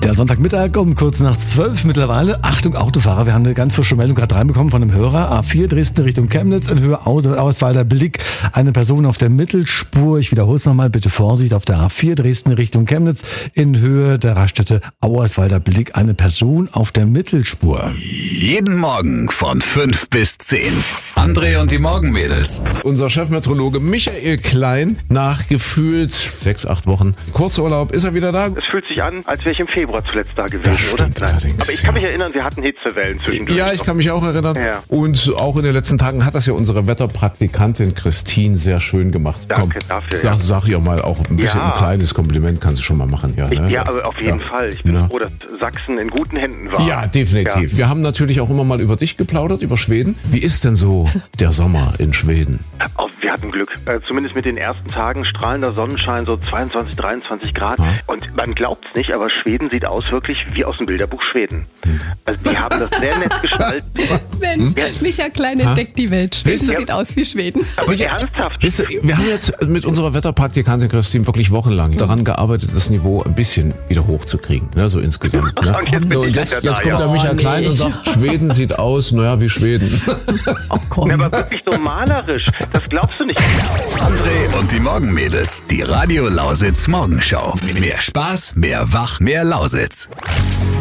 Der Sonntagmittag um kurz nach 12 mittlerweile. Achtung, Autofahrer, wir haben eine ganz frische Meldung gerade reinbekommen von einem Hörer. A4 Dresden Richtung Chemnitz in Höhe Auerswalder Blick. Eine Person auf der Mittelspur. Ich wiederhole es nochmal, bitte Vorsicht auf der A4 Dresden Richtung Chemnitz in Höhe der Raststätte Auerswalder Blick. Eine Person auf der Mittelspur. Jeden Morgen von 5 bis 10. André und die Morgenmädels. Unser Chefmeteorologe Michael Klein, nach gefühlt 6-8 Wochen Kurzurlaub, ist er wieder da? Es fühlt sich an, als wäre ich im Februar zuletzt da gewesen, Das stimmt oder? allerdings. Aber ich kann mich erinnern, wir hatten Hitzewellen zwischendurch. Ja, ich kann mich auch erinnern. Ja. Und auch in den letzten Tagen hat das ja unsere Wetterpraktikantin Christine sehr schön gemacht. Danke dafür, Sag ihr mal auch ein bisschen Ja. ein kleines Kompliment, kannst du schon mal machen. Ja, ne? Ja, aber auf jeden Fall. Ich bin froh, dass Sachsen in guten Händen war. Ja, definitiv. Ja. Wir haben natürlich auch immer mal über dich geplaudert, über Schweden. Wie ist denn so der Sommer in Schweden? Oh, wir hatten Glück. Zumindest mit den ersten Tagen strahlender Sonnenschein, so 22, 23 Grad. Und man glaubt es nicht, aber Schweden sieht aus wirklich wie aus dem Bilderbuch Schweden. Also die haben das sehr nett gestaltet. Mensch, Micha Klein entdeckt die Welt. Schweden Wisst ihr- sieht aus wie Schweden. Aber ernsthaft. Wisst ihr, wir haben jetzt mit unserer Wetterpraktikantin Christine wirklich wochenlang daran gearbeitet, das Niveau ein bisschen wieder hochzukriegen, ne, so insgesamt. Ne? Und jetzt bin So, ich und jetzt wieder da, kommt der ja. Michael Oh, Klein und nicht. sagt, Schweden sieht aus, naja, wie Schweden. Oh komm. Ja, aber wirklich so malerisch. Das glaubst du nicht. André und die Morgenmädels. Die Radio Lausitz Morgenschau. Mehr Spaß, mehr Wach, mehr Lausitz.